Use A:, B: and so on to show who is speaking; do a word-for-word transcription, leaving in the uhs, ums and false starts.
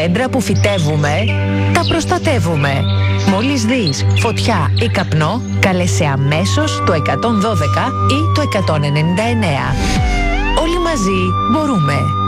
A: Έντρα που φυτεύουμε, τα προστατεύουμε. Μόλις δεις φωτιά ή καπνό, κάλεσε αμέσως το εκατόν δώδεκα ή το εκατόν ενενήντα εννέα. Όλοι μαζί μπορούμε.